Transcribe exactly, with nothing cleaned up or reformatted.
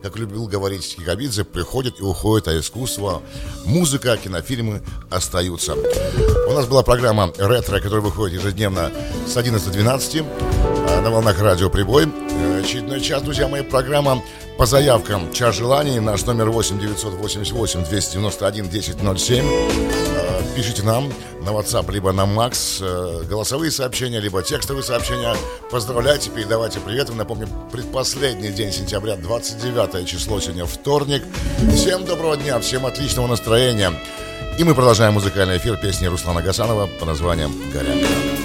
как любил говорить Кикабидзе, приходит и уходит, а искусство, музыка, кинофильмы остаются. У нас была программа «Ретро», которая выходит ежедневно с одиннадцати до двенадцати на волнах радио «Прибой». Очередной час, друзья мои, программа по заявкам «Час желаний». Наш номер восемь девятьсот восемьдесят восемь двести девяносто один десять ноль семь. Пишите нам на WhatsApp, либо на Макс голосовые сообщения, либо текстовые сообщения. Поздравляйте, передавайте привет. Напомню, предпоследний день сентября, двадцать девятое число, сегодня вторник. Всем доброго дня, всем отличного настроения. И мы продолжаем музыкальный эфир песни Руслана Гасанова по названием «Горянка».